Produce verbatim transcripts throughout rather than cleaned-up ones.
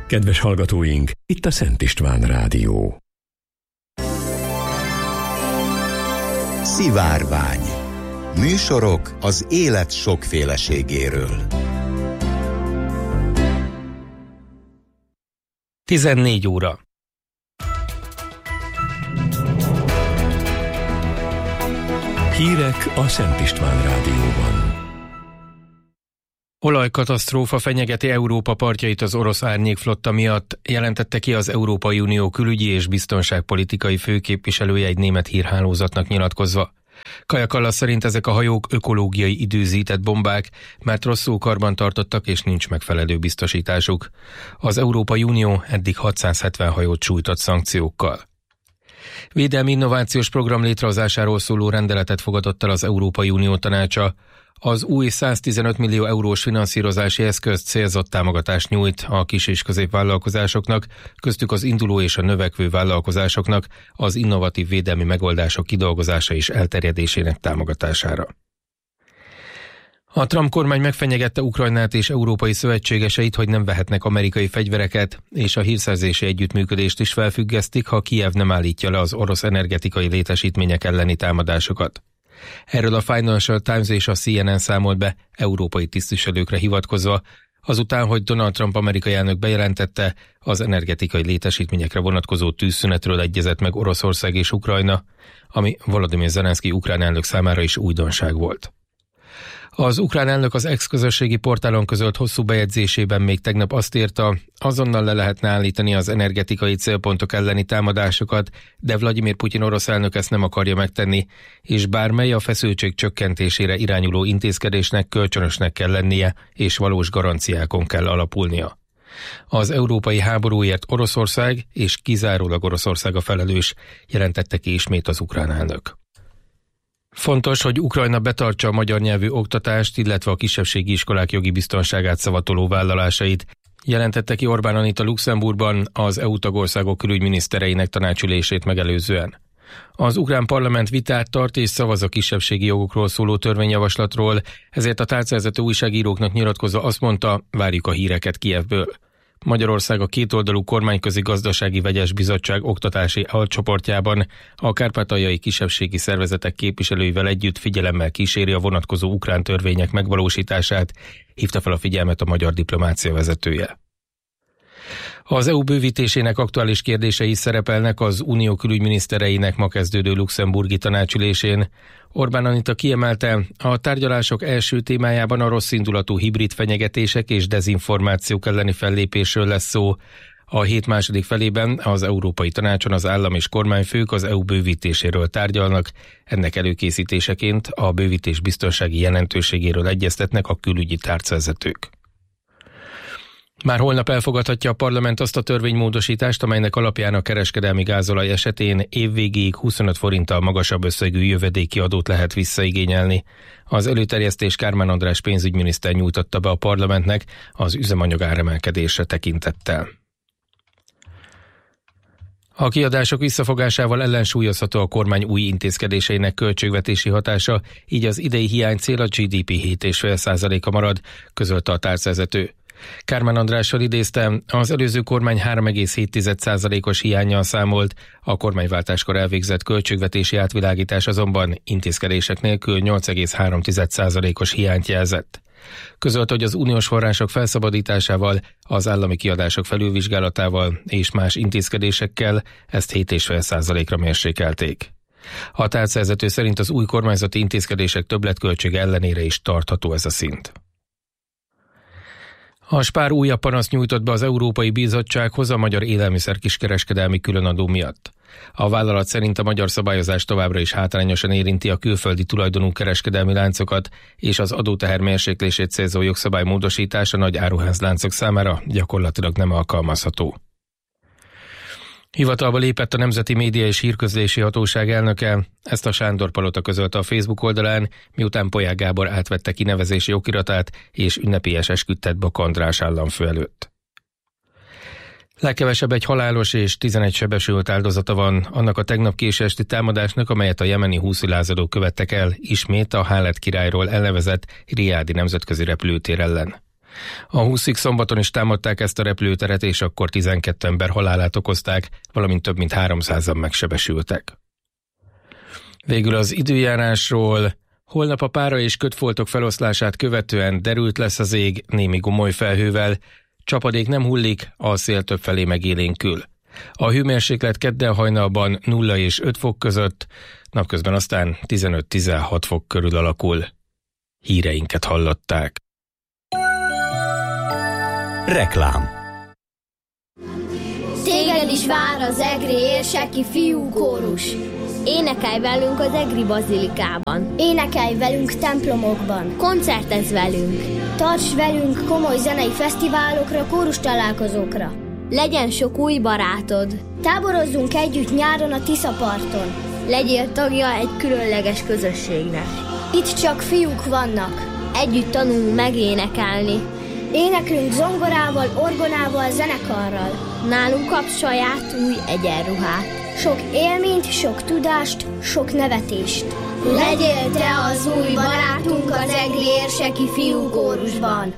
Kedves hallgatóink, itt a Szent István Rádió. Szivárvány. Műsorok az élet sokféleségéről. tizennégy óra. Hírek a Szent István Rádióban. Olajkatasztrófa fenyegeti Európa partjait az orosz árnyékflotta miatt, jelentette ki az Európai Unió külügyi és biztonságpolitikai főképviselője egy német hírhálózatnak nyilatkozva. Kaja Kallas szerint ezek a hajók ökológiai időzített bombák, mert rosszul karban tartottak és nincs megfelelő biztosításuk. Az Európai Unió eddig hatszázhetven hajót sújtott szankciókkal. Védelmi innovációs program létrehozásáról szóló rendeletet fogadott el az Európai Unió tanácsa. Az új száztizenöt millió eurós finanszírozási eszköz célzott támogatást nyújt a kis- és középvállalkozásoknak, köztük az induló és a növekvő vállalkozásoknak az innovatív védelmi megoldások kidolgozása és elterjedésének támogatására. A Trump kormány megfenyegette Ukrajnát és európai szövetségeseit, hogy nem vehetnek amerikai fegyvereket, és a hírszerzési együttműködést is felfüggesztik, ha Kijev nem állítja le az orosz energetikai létesítmények elleni támadásokat. Erről a Financial Times és a C N N számolt be európai tisztviselőkre hivatkozva, azután, hogy Donald Trump amerikai elnök bejelentette, az energetikai létesítményekre vonatkozó tűzszünetről egyezett meg Oroszország és Ukrajna, ami Volodymyr Zelenszky ukrán elnök számára is újdonság volt. Az ukrán elnök az ex-közösségi portálon közölt hosszú bejegyzésében még tegnap azt írta, azonnal le lehetne állítani az energetikai célpontok elleni támadásokat, de Vladimir Putyin orosz elnök ezt nem akarja megtenni, és bármely a feszültség csökkentésére irányuló intézkedésnek kölcsönösnek kell lennie, és valós garanciákon kell alapulnia. Az európai háborúért Oroszország és kizárólag Oroszország a felelős, jelentette ki ismét az ukrán elnök. Fontos, hogy Ukrajna betartsa a magyar nyelvű oktatást, illetve a kisebbségi iskolák jogi biztonságát szavatoló vállalásait, jelentette ki Orbán Anita Luxemburgban az é u tagországok külügyminisztereinek tanácsülését megelőzően. Az ukrán parlament vitát tart és szavaz a kisebbségi jogokról szóló törvényjavaslatról, ezért a tárcavezető újságíróknak nyilatkozva azt mondta, várjuk a híreket Kijevből. Magyarország a kétoldalú kormányközi gazdasági vegyes bizottság oktatási alcsoportjában a kárpátaljai kisebbségi szervezetek képviselőivel együtt figyelemmel kíséri a vonatkozó ukrán törvények megvalósítását, hívta fel a figyelmet a magyar diplomácia vezetője. Az é u bővítésének aktuális kérdései szerepelnek az unió külügyminisztereinek ma kezdődő luxemburgi tanácsülésén. Orbán Anita kiemelte, a tárgyalások első témájában a rosszindulatú hibrid fenyegetések és dezinformációk elleni fellépésről lesz szó. A hét második felében az Európai Tanácson az állam és kormányfők az é u bővítéséről tárgyalnak, ennek előkészítéseként a bővítés biztonsági jelentőségéről egyeztetnek a külügyi tárcavezetők. Már holnap elfogadhatja a parlament azt a törvénymódosítást, amelynek alapján a kereskedelmi gázolaj esetén évvégéig huszonöt forinttal magasabb összegű jövedéki adót lehet visszaigényelni. Az előterjesztés Kármán András pénzügyminiszter nyújtotta be a parlamentnek az üzemanyag áremelkedésre tekintettel. A kiadások visszafogásával ellensúlyozható a kormány új intézkedéseinek költségvetési hatása, így az idei hiánycél a gé dé pé hét egész öt százaléka marad, közölte a tárcavezető. Kármán Andrással idéztem, az előző kormány három egész hét százalékos hiánnyal számolt, a kormányváltáskor elvégzett költségvetési átvilágítás azonban intézkedések nélkül nyolc egész három százalékos hiányt jelzett. Közölte, hogy az uniós források felszabadításával, az állami kiadások felülvizsgálatával és más intézkedésekkel ezt hét egész öt százalékra mérsékelték. A tárcavezető szerint az új kormányzati intézkedések többletköltsége ellenére is tartható ez a szint. A Spar újabb panaszt nyújtott be az Európai Bizottsághoz a magyar élelmiszer kiskereskedelmi különadó miatt. A vállalat szerint a magyar szabályozás továbbra is hátrányosan érinti a külföldi tulajdonú kereskedelmi láncokat, és az adóteher mérséklését célzó jogszabály módosítása nagy áruházláncok számára gyakorlatilag nem alkalmazható. Hivatalba lépett a Nemzeti Média és Hírközlési Hatóság elnöke, ezt a Sándor Palota közölte a Facebook oldalán, miután Polyák Gábor átvette kinevezési okiratát és ünnepélyes esküdt Bak András államfő előtt. Legkevesebb egy halálos és tizenegy sebesült áldozata van annak a tegnap késő esti támadásnak, amelyet a jemeni húszi lázadók követtek el ismét a Khaled királyról elnevezett Riádi nemzetközi repülőtér ellen. A húszig szombaton is támadták ezt a repülőteret, és akkor tizenkét ember halálát okozták, valamint több mint háromszázan megsebesültek. Végül az időjárásról. Holnap a pára és kötfoltok feloszlását követően derült lesz az ég, némi gomoly felhővel, csapadék nem hullik, a szél többfelé megélénkül. A hőmérséklet kedden hajnalban nulla és öt fok között, napközben aztán tizenöt-tizenhat fok körül alakul. Híreinket hallották. Reklám. Téged is vár az egri érseki fiúkórus. Énekelj velünk az egri bazilikában. Énekelj velünk templomokban. Koncertezz velünk. Tarts velünk komoly zenei fesztiválokra, kórus találkozókra. Legyen sok új barátod. Táborozzunk együtt nyáron a Tiszaparton. Legyél tagja egy különleges közösségnek. Itt csak fiúk vannak. Együtt tanulunk megénekelni. Éneklünk zongorával, orgonával, zenekarral. Nálunk kapsz saját új egyenruhát. Sok élményt, sok tudást, sok nevetést. Legyél te az új barátunk az egri érseki fiúkórusban.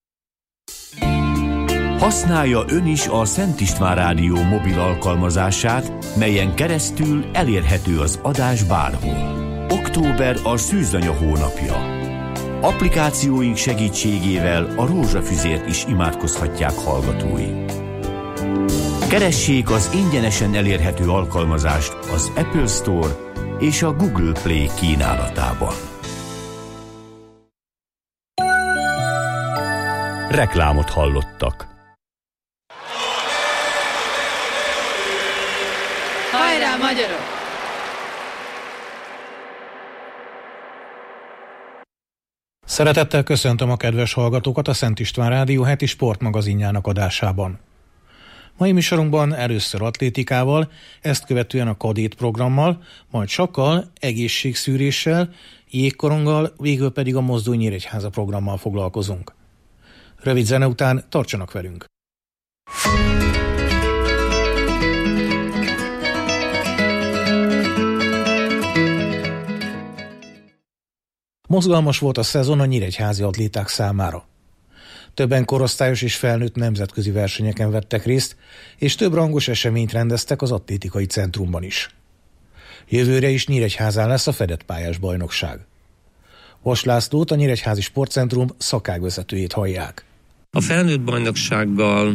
Használja ön is a Szent István Rádió mobil alkalmazását, melyen keresztül elérhető az adás bárhol. Október a szűzanya hónapja. Applikációink segítségével a rózsafüzért is imádkozhatják hallgatói. Keressék az ingyenesen elérhető alkalmazást az Apple Store és a Google Play kínálatában. Reklámot hallottak. Hajrá, magyarok! Szeretettel köszöntöm a kedves hallgatókat a Szent István Rádió heti sportmagazinjának adásában. Mai műsorunkban először atlétikával, ezt követően a kadét programmal, majd sakkal, egészségszűréssel, jégkoronggal, végül pedig a Mozdulj Nyíregyháza programmal foglalkozunk. Rövid zene után tartsanak velünk! Mozgalmas volt a szezon a nyíregyházi atléták számára. Többen korosztályos és felnőtt nemzetközi versenyeken vettek részt, és több rangos eseményt rendeztek az atlétikai centrumban is. Jövőre is Nyíregyházán lesz a fedett pályás bajnokság. Vas Lászlót, a Nyíregyházi Sportcentrum szakágvezetőjét hallják. A felnőtt bajnoksággal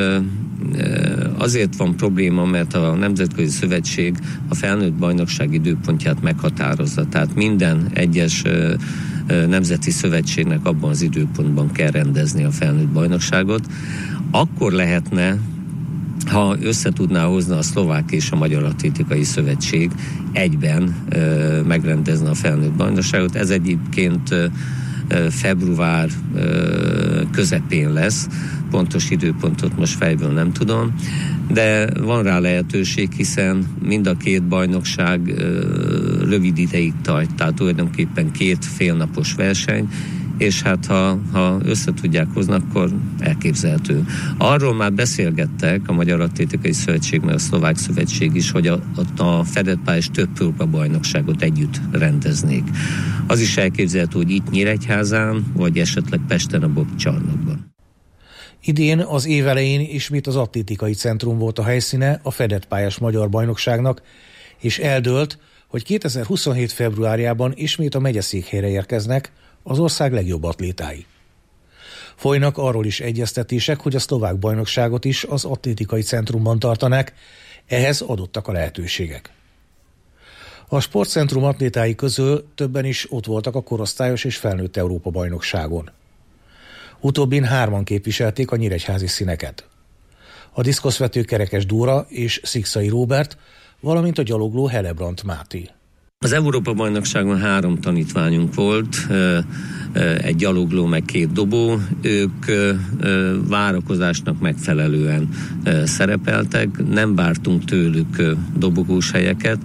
azért van probléma, mert a Nemzetközi Szövetség a felnőtt bajnokság időpontját meghatározza. Tehát minden egyes nemzeti szövetségnek abban az időpontban kell rendezni a felnőtt bajnokságot. Akkor lehetne, ha összetudná hozni a szlovák és a Magyar Atlétikai Szövetség egyben megrendezni a felnőtt bajnokságot. Ez egyébként február közepén lesz, pontos időpontot most fejből nem tudom, de van rá lehetőség, hiszen mind a két bajnokság rövid ideig tart, tehát tulajdonképpen két félnapos verseny, és hát ha, ha össze tudják hozni, akkor elképzelhető. Arról már beszélgettek a Magyar Atlétikai Szövetség, meg a Szlovák Szövetség is, hogy a, a fedett pályás több próbabajnokságot együtt rendeznék. Az is elképzelhető, hogy itt Nyíregyházán, vagy esetleg Pesten a Bokcsarnokban. Idén az év elején ismét az atlétikai centrum volt a helyszíne a fedett pályás magyar bajnokságnak, és eldőlt, hogy kétezer-huszonhét februárjában ismét a megyeszékhelyre érkeznek az ország legjobb atlétái. Folynak arról is egyeztetések, hogy a szlovák bajnokságot is az atlétikai centrumban tartanák, ehhez adottak a lehetőségek. A sportcentrum atlétái közül többen is ott voltak a korosztályos és felnőtt Európa bajnokságon. Utóbbin hárman képviselték a nyíregyházi színeket. A diszkoszvető Kerekes Dóra és Szikszai Róbert, valamint a gyalogló Hellebrandt Máté. Az Európa-bajnokságon három tanítványunk volt, egy gyalogló meg két dobó, ők várakozásnak megfelelően szerepeltek, nem vártunk tőlük dobogós helyeket.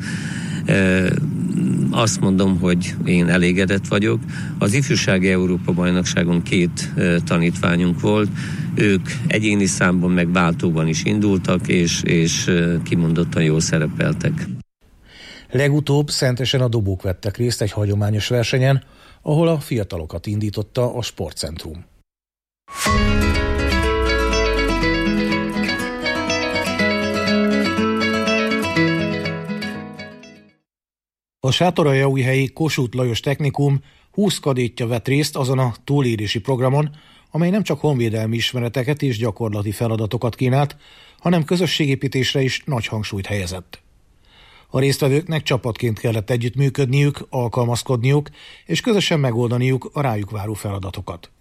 Azt mondom, hogy én elégedett vagyok. Az ifjúsági Európa-bajnokságon két tanítványunk volt, ők egyéni számban meg váltóban is indultak, és, és kimondottan jól szerepeltek. Legutóbb Szentesen a dobók vettek részt egy hagyományos versenyen, ahol a fiatalokat indította a sportcentrum. A sátoraljaújhelyi Kossuth Lajos Technikum húsz kadétja vett részt azon a túlélési programon, amely nem csak honvédelmi ismereteket és gyakorlati feladatokat kínált, hanem közösségépítésre is nagy hangsúlyt helyezett. A résztvevőknek csapatként kellett együttműködniük, alkalmazkodniuk és közösen megoldaniuk a rájuk váró feladatokat.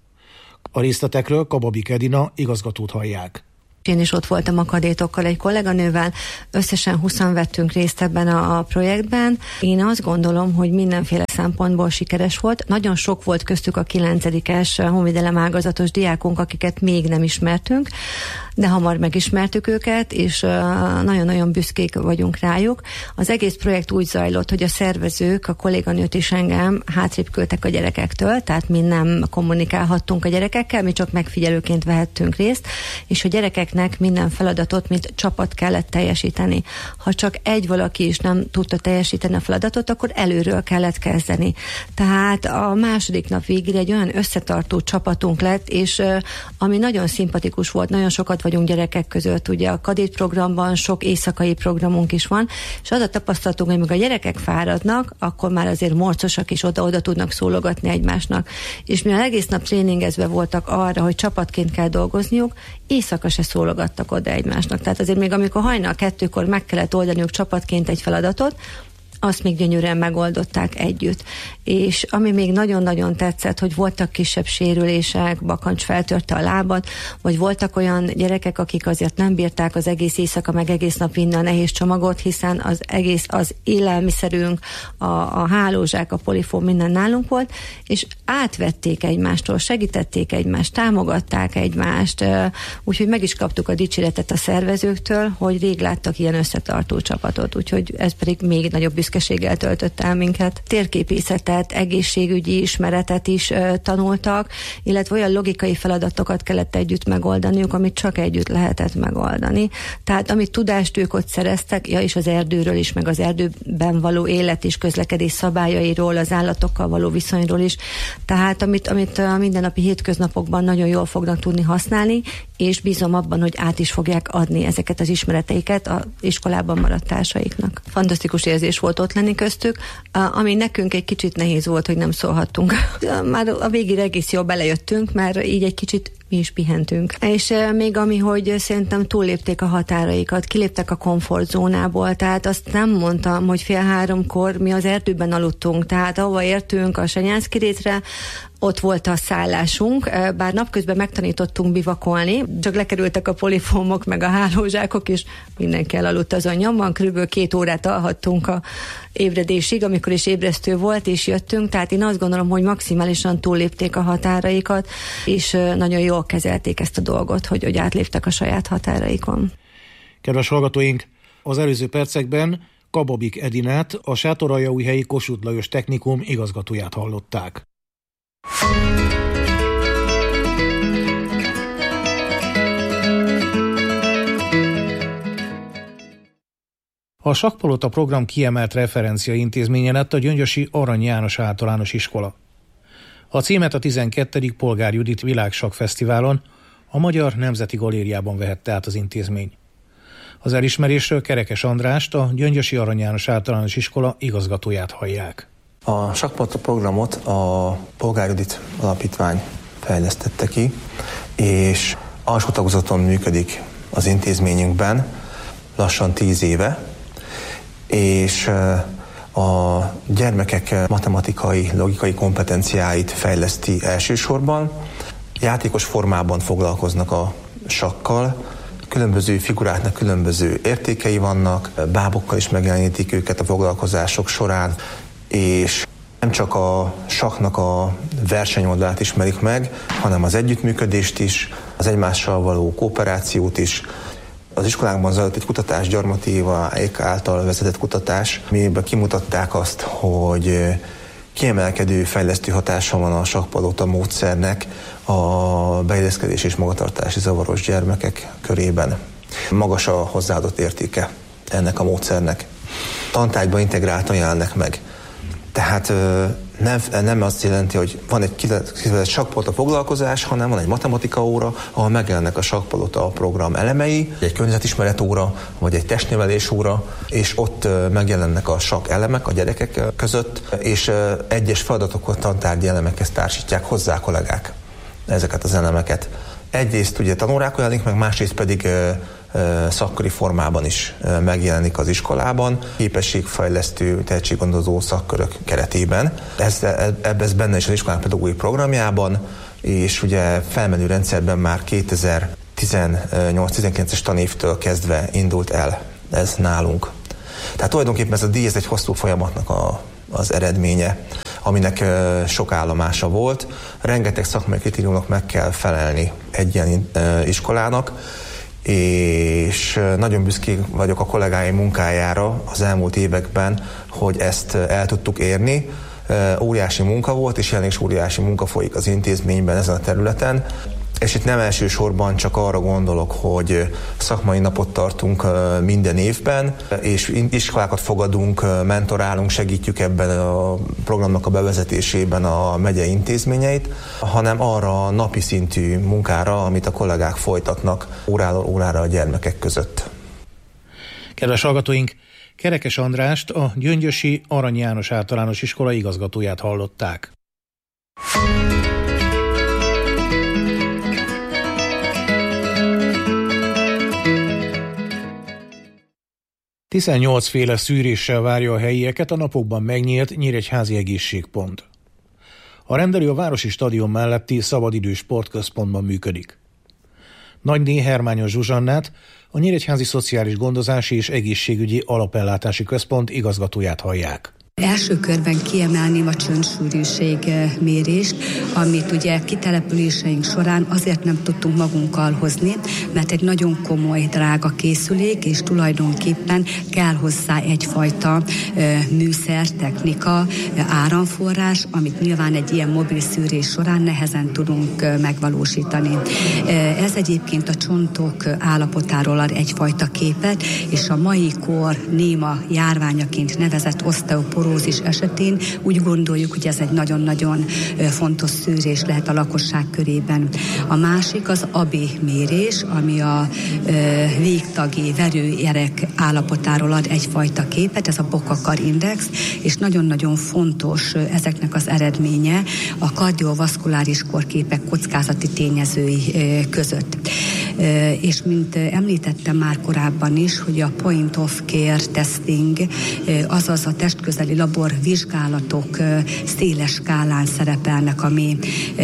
A részletekről Kababik Edina igazgatót hallják. Én is ott voltam a kadétokkal, egy kolléganővel, összesen húszan vettünk részt ebben a, a projektben. Én azt gondolom, hogy mindenféle szempontból sikeres volt. Nagyon sok volt köztük a kilencedikes honvédelem ágazatos diákunk, akiket még nem ismertünk, de hamar megismertük őket, és nagyon-nagyon büszkék vagyunk rájuk. Az egész projekt úgy zajlott, hogy a szervezők, a kolléganőt és engem hátrébb küldtek a gyerekektől, tehát mi nem kommunikálhattunk a gyerekekkel, mi csak megfigyelőként vehettünk részt, és a gyerekeknek minden feladatot, mint csapat kellett teljesíteni. Ha csak egy valaki is nem tudta teljesíteni a feladatot, akkor előről kellett kezdeni. Tehát a második nap végére egy olyan összetartó csapatunk lett, és ami nagyon szimpatikus volt, nagyon sokat vagyunk gyerekek között, ugye a kadét programban sok éjszakai programunk is van, és az a tapasztalatunk, hogy amikor a gyerekek fáradnak, akkor már azért morcosak is oda-oda tudnak szólogatni egymásnak. És mivel egész nap tréningezve voltak arra, hogy csapatként kell dolgozniuk, éjszaka se szólogattak oda egymásnak. Tehát azért még amikor hajnal kettőkor meg kellett oldaniuk csapatként egy feladatot, azt még gyönyörűen megoldották együtt. És ami még nagyon-nagyon tetszett, hogy voltak kisebb sérülések, bakancs feltörte a lábat, vagy voltak olyan gyerekek, akik azért nem bírták az egész éjszaka, meg egész nap vinni a nehéz csomagot, hiszen az egész, az élelmiszerünk, a, a hálózsák, a polifón, minden nálunk volt, és átvették egymástól, segítették egymást, támogatták egymást, úgyhogy meg is kaptuk a dicséretet a szervezőktől, hogy rég láttak ilyen összetartó csapatot, úgyhogy ez pedig még nagyobb büszkeséggel töltött el minket. Térképészetet, egészségügyi ismeretet is uh, tanultak, illetve olyan logikai feladatokat kellett együtt megoldaniuk, amit csak együtt lehetett megoldani. Tehát amit tudást ők ott szereztek, ja, és az erdőről is, meg az erdőben való élet és közlekedés szabályairól, az állatokkal való viszonyról is. Tehát amit, amit a mindennapi hétköznapokban nagyon jól fognak tudni használni, és bízom abban, hogy át is fogják adni ezeket az ismereteiket az iskolában maradt társaiknak. Fantasztikus érzés volt ott lenni köztük, ami nekünk egy kicsit nehéz volt, hogy nem szólhattunk. Már a végére egész jól belejöttünk, mert így egy kicsit mi is pihentünk. És még ami, hogy szerintem túllépték a határaikat, kiléptek a komfortzónából, tehát azt nem mondtam, hogy fél háromkor mi az erdőben aludtunk, tehát ahova értünk a Senyánszkirétre, ott volt a szállásunk, bár napközben megtanítottunk bivakolni, csak lekerültek a polifómok, meg a hálózsákok, és mindenki elaludt azon nyomban, körülbelül két órát alhattunk a ébredésig, amikor is ébresztő volt, és jöttünk, tehát én azt gondolom, hogy maximálisan túllépték a határaikat, és nagyon jól kezelték ezt a dolgot, hogy, hogy átléptek a saját határaikon. Kedves hallgatóink, az előző percekben Kababik Edinát, a sátoraljaújhelyi Kossuth Lajos Technikum igazgatóját hallották. A Sakkpalota program kiemelt referencia intézménye lett a gyöngyösi Arany János Általános Iskola. A címet a tizenkettedik Polgár Judit Világsakkfesztiválon a Magyar Nemzeti Galériában vehette át az intézmény. Az elismerésről Kerekes Andrást, a gyöngyösi Arany János Általános Iskola igazgatóját hallják. A Sakkpalota programot a Polgár Judit Alapítvány fejlesztette ki, és alsó tagozaton működik az intézményünkben lassan tíz éve, és a gyermekek matematikai, logikai kompetenciáit fejleszti elsősorban. Játékos formában foglalkoznak a sakkal, különböző figuráknak különböző értékei vannak, bábokkal is megjelenítik őket a foglalkozások során, és nem csak a sakknak a versenyoldalát ismerik meg, hanem az együttműködést is, az egymással való kooperációt is. Az iskolánkban zajlott egy kutatás, Gyarmati Éva által vezetett kutatás, amiben kimutatták azt, hogy kiemelkedő fejlesztő hatása van a sakkpalota módszernek a beilleszkedés és magatartási zavaros gyermekek körében. Magas a hozzáadott értéke ennek a módszernek. Tantárgyban integráltan jelennek meg. Tehát nem, nem azt jelenti, hogy van egy kifejezett sakkpalota foglalkozás, hanem van egy matematika óra, ahol megjelennek a sakkpalota program elemei, egy környezetismeret óra, vagy egy testnevelés óra, és ott megjelennek a sakk elemek a gyerekek között, és egyes feladatokat, tantárgyi elemekhez társítják hozzá a kollégák ezeket az elemeket. Egyrészt ugye tanórákon jelenik meg, másrészt pedig szakköri formában is megjelenik az iskolában, képességfejlesztő, tehetséggondozó szakkörök keretében. Ez, ez benne is az iskolák pedagógiai programjában, és ugye felmenő rendszerben már kétezer-tizennyolc-tizenkilences tanévtől kezdve indult el ez nálunk. Tehát tulajdonképpen ez a díj, ez egy hosszú folyamatnak a, az eredménye, aminek sok állomása volt. Rengeteg szakmai kritériumnak meg kell felelni egy ilyen iskolának, és nagyon büszke vagyok a kollégáim munkájára az elmúlt években, hogy ezt el tudtuk érni. Óriási munka volt, és jelenleg is óriási munka folyik az intézményben ezen a területen. És itt nem elsősorban csak arra gondolok, hogy szakmai napot tartunk minden évben, és iskolákat fogadunk, mentorálunk, segítjük ebben a programnak a bevezetésében a megye intézményeit, hanem arra a napi szintű munkára, amit a kollégák folytatnak óráról órára a gyermekek között. Kedves hallgatóink, Kerekes Andrást, a Gyöngyösi Arany János Általános Iskola igazgatóját hallották. tizennyolc féle szűréssel várja a helyieket a napokban megnyílt Nyíregyházi egészségpont. A rendelő a Városi Stadion melletti szabadidős sportközpontban működik. Nagyné Hermányos Zsuzsannát, a Nyíregyházi Szociális Gondozási és Egészségügyi Alapellátási Központ igazgatóját hallják. Első körben kiemelném a csöntsűrűség mérést, amit ugye kitelepüléseink során azért nem tudtunk magunkkal hozni, mert egy nagyon komoly, drága készülék, és tulajdonképpen kell hozzá egyfajta műszer, technika, áramforrás, amit nyilván egy ilyen mobil szűrés során nehezen tudunk megvalósítani. Ez egyébként a csontok állapotáról ad egyfajta képet, és a mai kor néma járványaként nevezett oszteoporózis esetén úgy gondoljuk, hogy ez egy nagyon-nagyon fontos szűrés lehet a lakosság körében. A másik az á bé mérés, ami a végtagi verőerek állapotáról ad egyfajta képet, ez a Bokakar Index, és nagyon-nagyon fontos ezeknek az eredménye a kardiovaszkuláris korképek kockázati tényezői között. És mint említettem már korábban is, hogy a point of care testing, azaz a testközeli laborvizsgálatok széles skálán szerepelnek a mi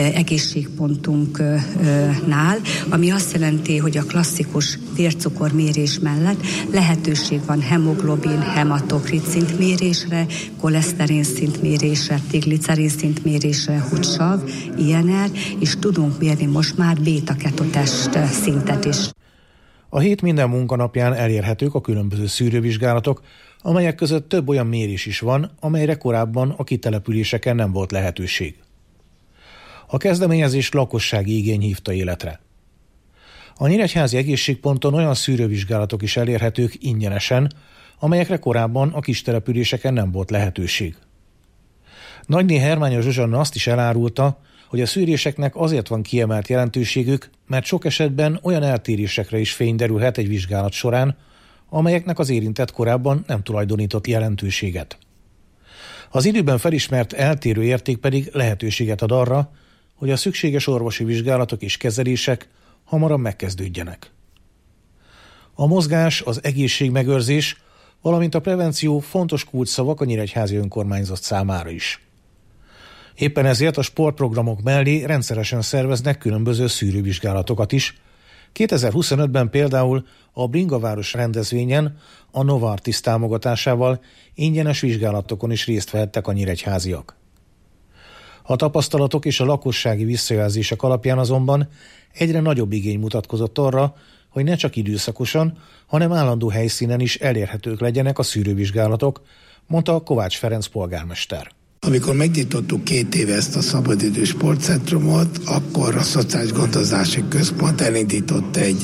egészségpontunknál, ami azt jelenti, hogy a klasszikus vércukormérés mellett lehetőség van hemoglobin, hematokrit szintmérésre, koleszterin szintmérésre, triglicerin szintmérésre, húgysav, i en er, és tudunk mérni most már béta-ketotest szintet is. A hét minden munkanapján elérhetők a különböző szűrővizsgálatok, amelyek között több olyan mérés is van, amelyre korábban a kitelepüléseken nem volt lehetőség. A kezdeményezés lakossági igény hívta életre. A Nyíregyházi egészségponton olyan szűrővizsgálatok is elérhetők ingyenesen, amelyekre korábban a kistelepüléseken nem volt lehetőség. Nagyné Hermányos Zsuzsanna azt is elárulta, hogy a szűréseknek azért van kiemelt jelentőségük, mert sok esetben olyan eltérésekre is fény derülhet egy vizsgálat során, amelyeknek az érintett korábban nem tulajdonított jelentőséget. Az időben felismert eltérő érték pedig lehetőséget ad arra, hogy a szükséges orvosi vizsgálatok és kezelések hamarabb megkezdődjenek. A mozgás, az egészségmegőrzés, valamint a prevenció fontos kulcsszavak a nyíregyházi önkormányzat számára is. Éppen ezért a sportprogramok mellé rendszeresen szerveznek különböző szűrővizsgálatokat is. kétezer-huszonötben például a Bringaváros rendezvényen a Novartis támogatásával ingyenes vizsgálatokon is részt vehettek a nyíregyháziak. A tapasztalatok és a lakossági visszajelzések alapján azonban egyre nagyobb igény mutatkozott arra, hogy ne csak időszakosan, hanem állandó helyszínen is elérhetők legyenek a szűrővizsgálatok, mondta Kovács Ferenc polgármester. Amikor megnyitottuk két éve ezt a szabadidős sportcentrumot, akkor a Szociális Gondozási Központ elindított egy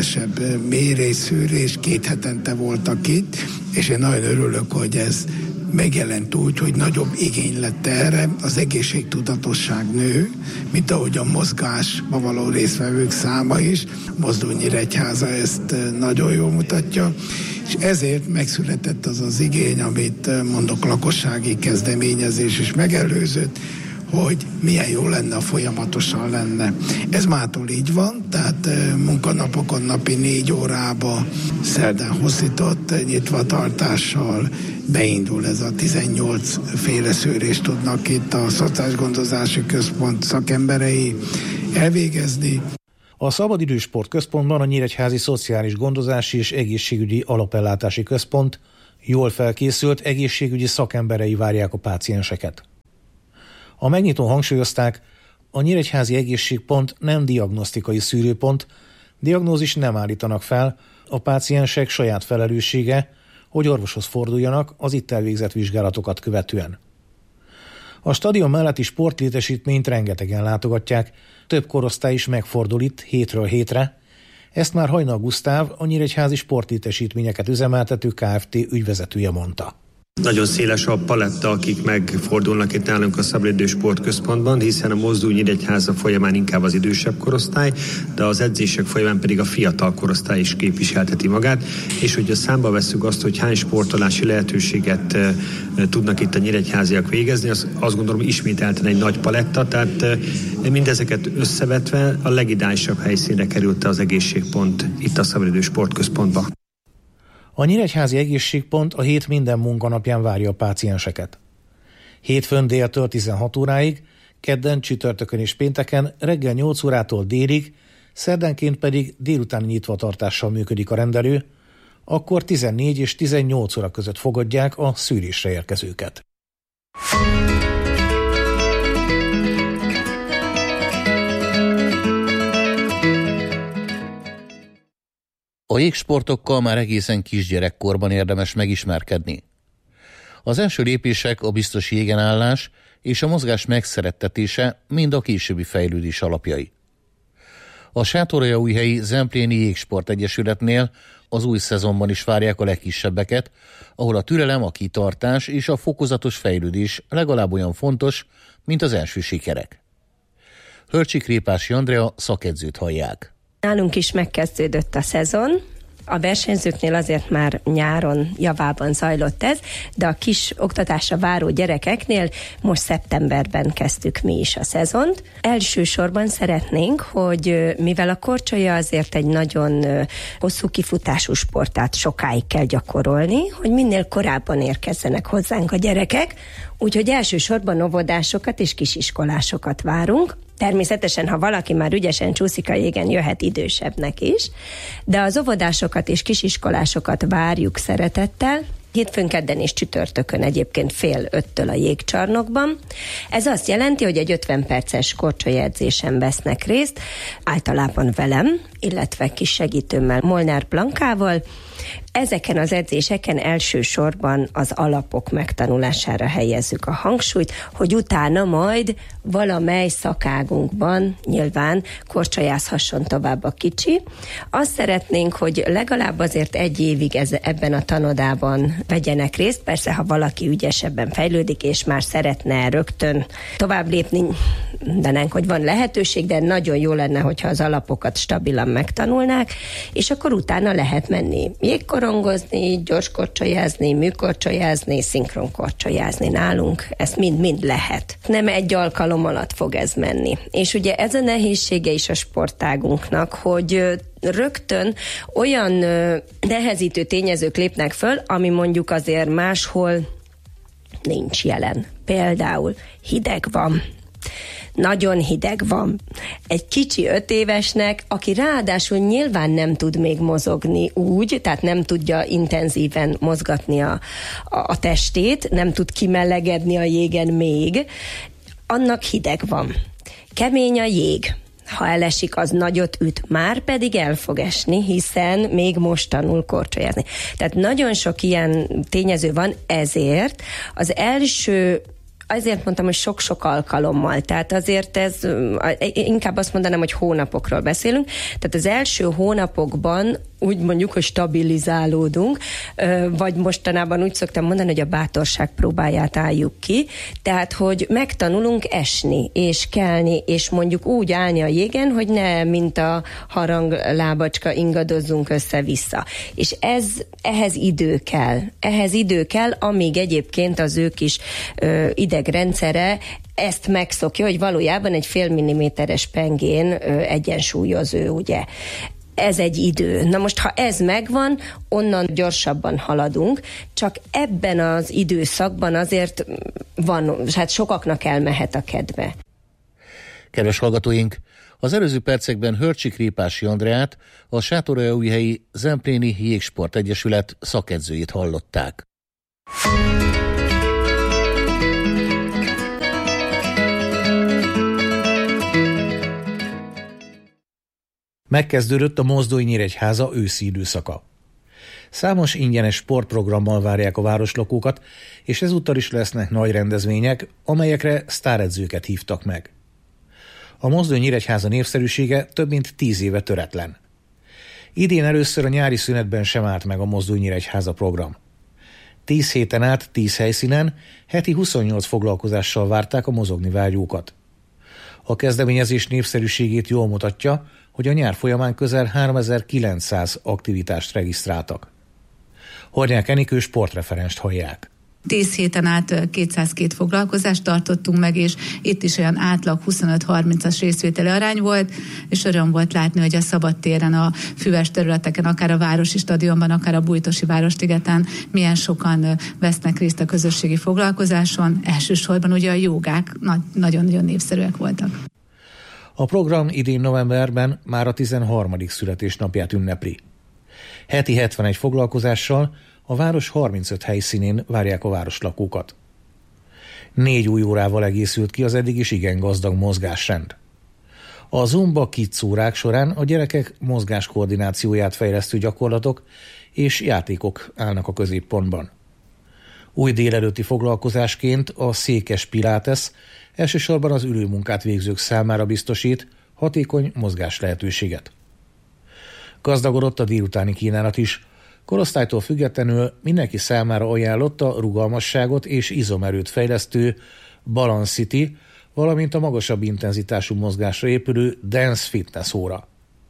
rendszeresebb mérésszűrés, két hetente voltak itt, és én nagyon örülök, hogy ez megjelent úgy, hogy nagyobb igény lett erre, az egészségtudatosság nő, mint ahogy a mozgásban való résztvevők száma is. Mozdonynyíregyháza ezt nagyon jól mutatja, és ezért megszületett az az igény, amit mondok, lakossági kezdeményezés is megelőzött, hogy milyen jó lenne, folyamatosan lenne. Ez mától így van, tehát munkanapokon napi négy órába szerdán hosszított nyitvatartással beindul ez a tizennyolc féle szűrést tudnak itt a Szociális Gondozási Központ szakemberei elvégezni. A Szabadidősport Központban a Nyíregyházi Szociális Gondozási és Egészségügyi Alapellátási Központ jól felkészült egészségügyi szakemberei várják a pácienseket. A megnyitón hangsúlyozták, a Nyíregyházi Egészségpont nem diagnosztikai szűrőpont, diagnózis nem állítanak fel, a páciensek saját felelőssége, hogy orvoshoz forduljanak az itt elvégzett vizsgálatokat követően. A stadion melletti sportlétesítményt rengetegen látogatják, több korosztály is megfordul itt hétről hétre. Ezt már Hajnal Gusztáv, a Nyíregyházi Sportlétesítményeket üzemeltető Kft. Ügyvezetője mondta. Nagyon széles a paletta, akik megfordulnak itt nálunk a Szabadidős Sportközpontban, hiszen a Mozdulj Nyíregyháza folyamán inkább az idősebb korosztály, de az edzések folyamán pedig a fiatal korosztály is képviselteti magát, és hogyha számba vesszük azt, hogy hány sportolási lehetőséget e, tudnak itt a nyíregyháziak végezni, az, azt gondolom ismételten egy nagy paletta, tehát e, mindezeket összevetve a legidálisabb helyszínre került az egészségpont itt a Szabadidős Sportközpontban. A Nyíregyházi Egészségpont a hét minden munkanapján várja a pácienseket. Hétfőn déltől tizenhat óráig, kedden, csütörtökön és pénteken reggel nyolc órától délig, szerdánként pedig délutáni nyitvatartással működik a rendelő, akkor tizennégy és tizennyolc óra között fogadják a szűrésre érkezőket. A jégsportokkal már egészen kisgyerekkorban érdemes megismerkedni. Az első lépések a biztos jégenállás és a mozgás megszerettetése mind a későbbi fejlődés alapjai. A Sátoraljaújhelyi Zempléni Jégsport Egyesületnél az új szezonban is várják a legkisebbeket, ahol a türelem, a kitartás és a fokozatos fejlődés legalább olyan fontos, mint az első sikerek. Hölcsik Répási Andrea szakedzőt hallják. Nálunk is megkezdődött a szezon, a versenyzőknél azért már nyáron javában zajlott ez, de a kis oktatásra váró gyerekeknél most szeptemberben kezdtük mi is a szezont. Elsősorban szeretnénk, hogy mivel a korcsolya azért egy nagyon hosszú kifutású sport, tehát sokáig kell gyakorolni, hogy minél korábban érkezzenek hozzánk a gyerekek, úgyhogy elsősorban óvodásokat és kisiskolásokat várunk. Természetesen, ha valaki már ügyesen csúszik a jégen, jöhet idősebbnek is, de az óvodásokat és kisiskolásokat várjuk szeretettel, hétfőn, kedden és csütörtökön egyébként fél öttől a jégcsarnokban. Ez azt jelenti, hogy egy ötven perces korcsolyaedzésen vesznek részt, általában velem, illetve kis segítőmmel, Molnár Blankával. Ezeken az edzéseken elsősorban az alapok megtanulására helyezzük a hangsúlyt, hogy utána majd valamely szakágunkban nyilván korcsolyázhasson tovább a kicsi. Azt szeretnénk, hogy legalább azért egy évig ez, ebben a tanodában vegyenek részt. Persze, ha valaki ügyesebben fejlődik, és már szeretne rögtön tovább lépni, mondanánk, hogy van lehetőség, de nagyon jó lenne, hogyha az alapokat stabilan megtanulnák, és akkor utána lehet menni jégkorongozni, gyorskorcsolyázni, műkorcsolyázni, szinkronkorcsolyázni nálunk. Ezt mind-mind lehet. Nem egy alkalom alatt fog ez menni. És ugye ez a nehézsége is a sportágunknak, hogy rögtön olyan nehezítő tényezők lépnek föl, ami mondjuk azért máshol nincs jelen. Például hideg van. Nagyon hideg van. Egy kicsi öt évesnek, aki ráadásul nyilván nem tud még mozogni úgy, tehát nem tudja intenzíven mozgatni a, a, a testét, nem tud kimelegedni a jégen még, annak hideg van. Kemény a jég. Ha elesik, az nagyot üt, már pedig el fog esni, hiszen még most tanul korcsolyázni. Tehát nagyon sok ilyen tényező van, ezért az első azért mondtam, hogy sok-sok alkalommal, tehát azért ez, inkább azt mondanám, hogy hónapokról beszélünk, tehát az első hónapokban úgy mondjuk, hogy stabilizálódunk, vagy mostanában úgy szoktam mondani, hogy a bátorság próbáját álljuk ki, tehát, hogy megtanulunk esni, és kelni, és mondjuk úgy állni a jégen, hogy ne, mint a haranglábacska ingadozzunk össze-vissza. És ez, ehhez idő kell. Ehhez idő kell, amíg egyébként az ő kis ö, idegrendszere ezt megszokja, hogy valójában egy fél milliméteres pengén ö, egyensúlyoz ő, ugye. Ez egy idő. Na most, ha ez megvan, onnan gyorsabban haladunk, csak ebben az időszakban azért van, hát sokaknak elmehet a kedve. Kedves hallgatóink, az előző percekben Hörcsi Krépási Andreát, a Sátoraljaújhelyi Zempléni Jégsport Egyesület szakedzőjét hallották. Megkezdődött a Mozdony-Nyíregyháza őszi időszaka. Számos ingyenes sportprogrammal várják a városlakókat, és ezúttal is lesznek nagy rendezvények, amelyekre sztáredzőket hívtak meg. A Mozdony-Nyíregyháza népszerűsége több mint tíz éve töretlen. Idén először a nyári szünetben sem állt meg a Mozdony-Nyíregyháza program. Tíz héten át, tíz helyszínen, heti huszonnyolc foglalkozással várták a mozogni vágyókat. A kezdeményezés népszerűségét jól mutatja, hogy a nyár folyamán közel háromezer-kilencszáz aktivitást regisztráltak. Hornyák Enikő sportreferenst hallják. Tíz héten át kétszázkettő foglalkozást tartottunk meg, és itt is olyan átlag huszonöt-harmincas részvételi arány volt, és öröm volt látni, hogy a szabadtéren, a füves területeken, akár a Városi Stadionban, akár a Bújtosi Városligeten milyen sokan vesznek részt a közösségi foglalkozáson. Elsősorban ugye a jogák nagyon-nagyon népszerűek voltak. A program idén novemberben már a tizenharmadik születésnapját ünnepli. Heti hetvenegy foglalkozással a város harmincöt helyszínén várják a városlakókat. Négy új órával egészült ki az eddig is igen gazdag mozgásrend. A Zumba Kids órák során a gyerekek mozgáskoordinációját fejlesztő gyakorlatok és játékok állnak a középpontban. Új délelőtti foglalkozásként a székes pilates elsősorban az ülőmunkát végzők számára biztosít hatékony mozgás lehetőséget. Gazdagodott a délutáni kínálat is. Korosztálytól függetlenül mindenki számára ajánlott a rugalmasságot és izomerőt fejlesztő Balance City, valamint a magasabb intenzitású mozgásra épülő Dance Fitness óra.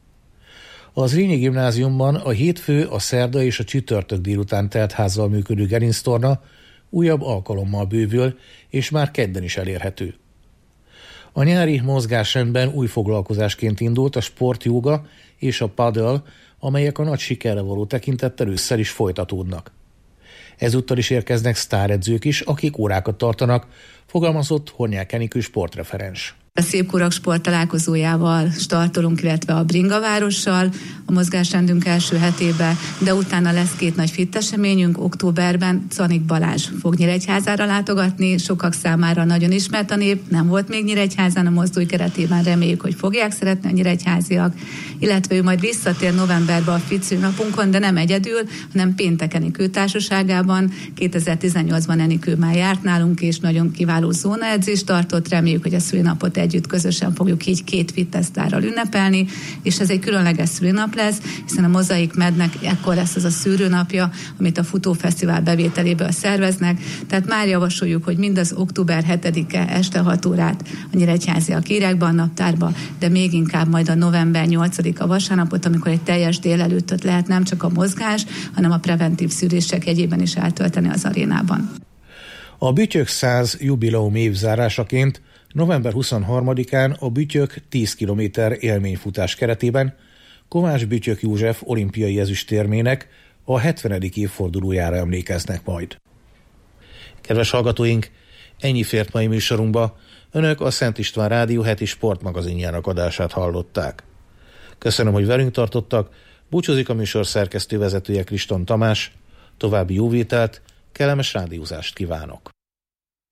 Az Zrínyi Gimnáziumban a hétfő, a szerda és a csütörtök délután teltházzal működő gerinctorna újabb alkalommal bővül, és már kedden is elérhető. A nyári mozgásrendben új foglalkozásként indult a sportjóga és a paddle, amelyek a nagy sikerre való tekintettel ősszel is folytatódnak. Ezúttal is érkeznek sztáredzők is, akik órákat tartanak, fogalmazott Hornyák Enikő sportreferens. A Szépkurak sport találkozójával startolunk, illetve a Bringavárossal a mozgásrendünk első hetében, de utána lesz két nagy fit eseményünk. Októberben Czanik Balázs fog Nyíregyházára látogatni, sokak számára nagyon ismert a nép, nem volt még Nyíregyházán, a mozdulj keretében reméljük, hogy fogják szeretni a nyíregyháziak, illetve ő majd visszatér novemberben a fit szülnapunkon, de nem egyedül, hanem péntek Enikő társaságában. kétezer-tizennyolcban Enikő már járt nálunk, és nagyon kiváló zónaedzést tartott, reméljük, hogy a szülnapot együtt közösen fogjuk így két fitnesszdárral ünnepelni, és ez egy különleges szülőnap lesz, hiszen a Mozaik Mednek ekkor lesz az a szűrőnapja, amit a Futófesztivál bevételéből szerveznek, tehát már javasoljuk, hogy mindaz október hetedike este hat órát a nyíregyháziak írják be a naptárba, de még inkább majd a november nyolcadika vasárnapot, amikor egy teljes délelőttöt lehet nem csak a mozgás, hanem a preventív szűrések jegyében is eltölteni az arénában. A Bütyök száz jubileum évzárásaként november huszonharmadikán a Bütyök tíz kilométer élményfutás keretében Kovács Bütyök József olimpiai ezüstérmének a hetvenedik évfordulójára emlékeznek majd. Kedves hallgatóink, ennyi fért mai műsorunkba. Önök a Szent István Rádió heti sportmagazinjának adását hallották. Köszönöm, hogy velünk tartottak, búcsúzik a műsor szerkesztő vezetője Kriston Tamás, további jó vételt, kellemes rádiózást kívánok.